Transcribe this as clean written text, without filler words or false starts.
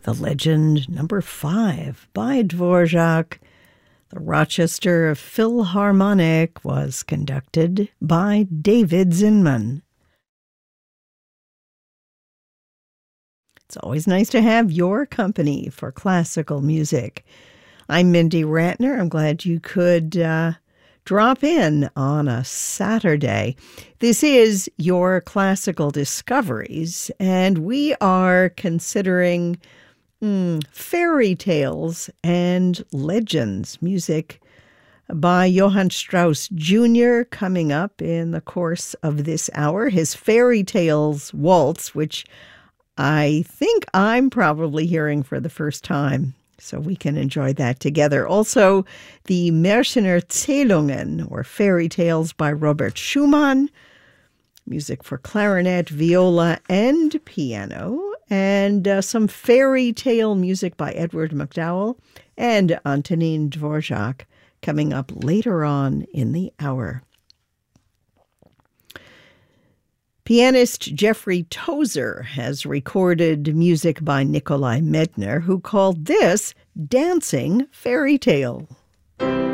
The Legend number 5 by Dvorak. The Rochester Philharmonic was conducted by David Zinman. It's always nice to have your company for classical music. I'm Mindy Ratner. I'm glad you could drop in on a Saturday. This is Your Classical Discoveries, and we are considering fairy tales and legends, music by Johann Strauss Jr. coming up in the course of this hour. His Fairy Tales Waltz, which I think I'm probably hearing for the first time, so we can enjoy that together. Also, the Märchenerzählungen, or Fairy Tales by Robert Schumann, music for clarinet, viola, and piano, and some fairy tale music by Edward MacDowell and Antonin Dvorak coming up later on in the hour. Pianist Jeffrey Tozer has recorded music by Nikolai Medtner, who called this Dancing Fairy Tale.